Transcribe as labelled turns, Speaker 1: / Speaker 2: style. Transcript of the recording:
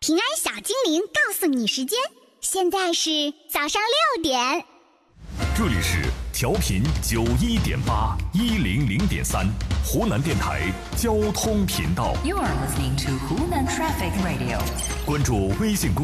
Speaker 1: 平安小精灵告诉你时间，现在是早上6点。
Speaker 2: 这里是调频91.8、100.3湖南电台交通频道。
Speaker 3: You are listening to Hunan Traffic Radio.
Speaker 2: 关注微信公